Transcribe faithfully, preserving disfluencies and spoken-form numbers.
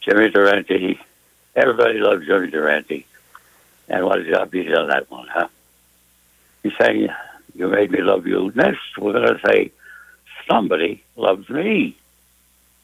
Jimmy Durante. Everybody loves Jimmy Durante. And what a job he did on that one, huh? He sang, "You Made Me Love You." Next, we're going to say, "Somebody Loves Me."